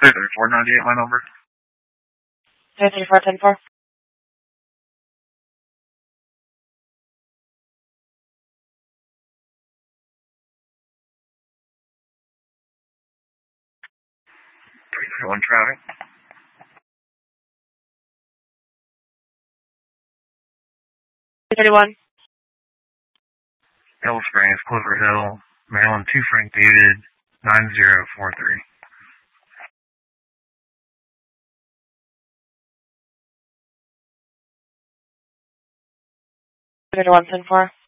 33498, my number. 33410-4. One traffic. 331. Yellow Springs, Clover Hill, Maryland 2 Frank David, 9043. 33110-4.